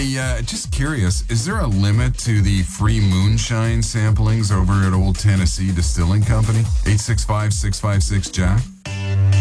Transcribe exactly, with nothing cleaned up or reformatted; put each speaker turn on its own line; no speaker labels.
Hey, uh, just curious, is there a limit to the free moonshine samplings over at Old Tennessee Distilling Company? eight six five, six five six, Jack?